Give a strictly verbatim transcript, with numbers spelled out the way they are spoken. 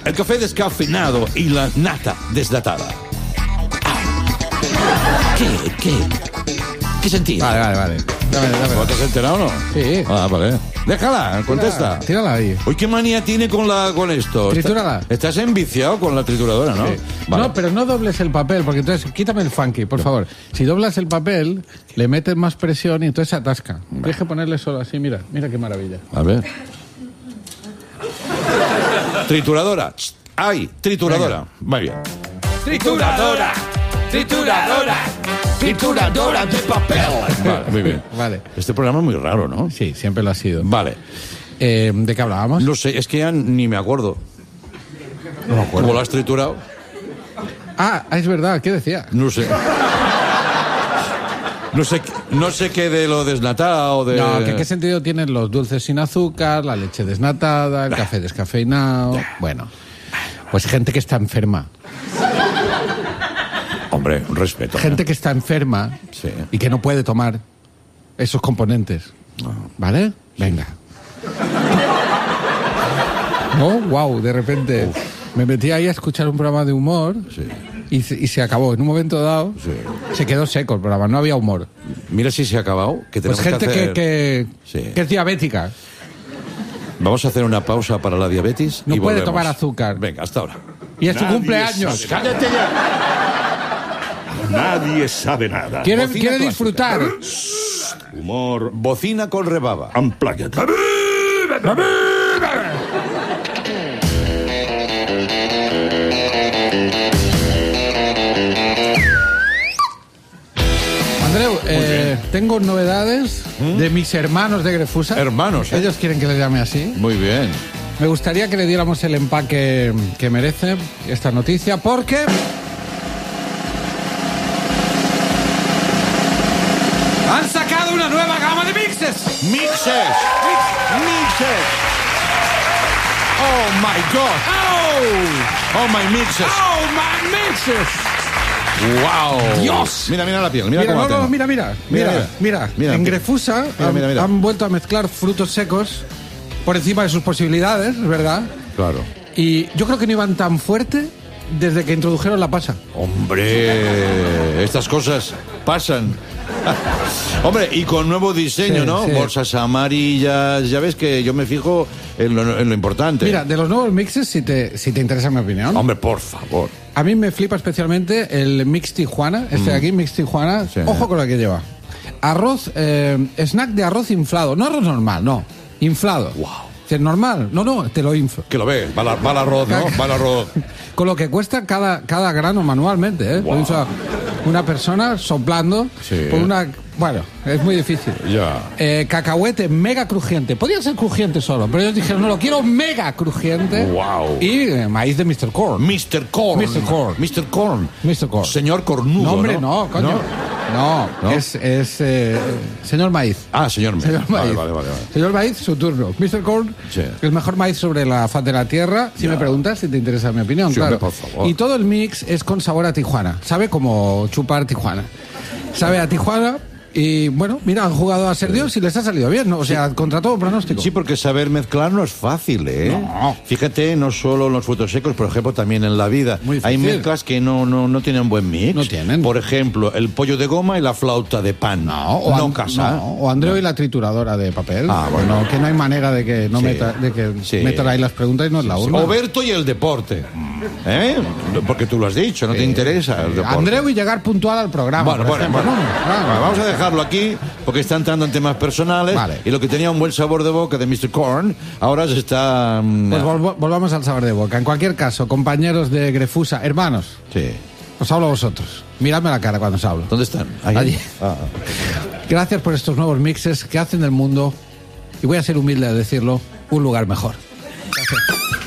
el café descafeinado y la nata desnatada. Ah. ¿Qué? ¿Qué? ¿Qué sentido? Vale, vale, vale. Dame, dame. ¿No te has enterado o no? Sí. Ah, vale. Déjala, contesta. Tírala, tírala ahí. Uy, ¿qué manía tiene con la con esto? Tritúrala. Estás enviciado con la trituradora, ¿no? Sí. Vale. No, pero no dobles el papel, porque entonces, quítame el funky, por favor. Si doblas el papel, le metes más presión y entonces se atasca. Tienes que ponerle solo así, mira, mira qué maravilla. A ver. Trituradora. ¡Ay! Trituradora. Muy bien. ¡Trituradora! ¡Trituradora! ¡Trituradora de papel! Vale, muy bien. Vale. Este programa es muy raro, ¿no? Sí, siempre lo ha sido. Vale. Eh, ¿De qué hablábamos? No sé, es que ya ni me acuerdo. No me acuerdo. ¿Cómo lo has triturado? Ah, es verdad, ¿qué decía? No sé. No sé, no sé qué de lo desnatado, de... No, que qué sentido tienen los dulces sin azúcar, la leche desnatada, el café descafeinado... Bueno, pues gente que está enferma. Hombre, un respeto. Gente que está enferma Sí. y que no puede tomar esos componentes. ¿Vale? Venga. Oh, wow, de repente Uf. me metí ahí a escuchar un programa de humor Sí. y, se, y se acabó. En un momento dado Sí. se quedó seco el programa, no había humor. Mira si se ha acabado. Que Pues tenemos gente que, que, hacer... que, Sí. que es diabética. Vamos a hacer una pausa para la diabetes. No y puede volvemos. tomar azúcar. Venga, hasta ahora. Y es su Nadie cumpleaños. sabe ¡Cállate ya! Nadie sabe nada. Quiere, Bocina quiere clásica. disfrutar. Humor Bocina con rebaba. unplugged. Andreu, eh, tengo novedades de mis hermanos de Grefusa. Hermanos, ¿eh? Ellos quieren que les llame así. Muy bien. Me gustaría que le diéramos el empaque que merece esta noticia, porque... ¡han sacado una nueva gama de mixes! Mixes. Mixes. Oh my God. ¡Oh! Oh my mixes. ¡Oh, my mixes! Wow. Dios. Mira, mira la piel. Mira, Mira, cómo no, tengo. no, mira, mira, Mira, mira, mira. mira. En Grefusa Mira, han, mira, mira. han vuelto a mezclar frutos secos por encima de sus posibilidades, ¿verdad? Claro. Y yo creo que no iban tan fuerte desde que introdujeron la pasa. Hombre, estas cosas pasan. Hombre, y con nuevo diseño, Sí, ¿no? sí. Bolsas amarillas. Ya ves que yo me fijo en lo, en lo importante. Mira, de los nuevos mixes, si te, si te interesa mi opinión, Hombre, por favor. a mí me flipa especialmente el Mix Tijuana, este de aquí, Mix Tijuana. Sí. Ojo con lo que lleva. Arroz, eh, snack de arroz inflado. No arroz normal, no. Inflado. Wow. ¿Es normal? No, no, te lo inflo. Que lo ves, va, la- va el arroz, ¿no? Va el arroz. Con lo que cuesta cada, cada grano manualmente, ¿eh? Wow. O sea, una persona soplando Sí. por una... Bueno, es muy difícil. Ya. Eh, cacahuete mega crujiente. Podía ser crujiente solo, pero ellos dijeron, no, lo quiero mega crujiente. Wow. Y eh, maíz de mister Corn. mister Corn. mister Corn. mister Corn. mister Corn. Señor Cornudo. No, hombre, ¿no? no, coño. No, ¿No? es, es eh, señor Maíz. Ah, señor. Señor Vale, Maíz. vale, vale, vale. Señor Maíz, su turno. mister Corn, Sí. el mejor maíz sobre la faz de la tierra. Si Ya. me preguntas, si te interesa mi opinión, Sí, claro. hombre, por favor. Y todo el mix es con sabor a Tijuana. Sabe como chupar Tijuana. Sabe a Tijuana. Y bueno, mira, han jugado a ser Dios y les ha salido bien, ¿no? O sea, contra todo pronóstico. Sí, porque saber mezclar no es fácil, ¿eh? No. Fíjate, no solo en los frutos secos, por ejemplo, también en la vida. Muy Hay difícil. mezclas que no, no, no tienen buen mix. No tienen. Por ejemplo, el pollo de goma y la flauta de pan. No, o, no An- casa. no, o Andreu y la trituradora de papel. Ah, bueno. No, que no hay manera de que no Sí. meta, de que Sí. metan ahí las preguntas y no es la urna. Oberto y el deporte. ¿Eh? Porque tú lo has dicho, no te interesa el deporte. Andreu y llegar puntual al programa. Bueno, por bueno, ejemplo, bueno. ¿no? Claro. Bueno, vamos a dejarlo aquí porque está entrando en temas personales. Vale. Y lo que tenía un buen sabor de boca de mister Corn, ahora se está... mm, Pues volvo- volvamos al sabor de boca. En cualquier caso, compañeros de Grefusa, hermanos, Sí. os hablo a vosotros. Miradme la cara cuando os hablo. ¿Dónde están? Allí. Ah. Gracias por estos nuevos mixes que hacen del mundo, y voy a ser humilde a decirlo, un lugar mejor. Gracias.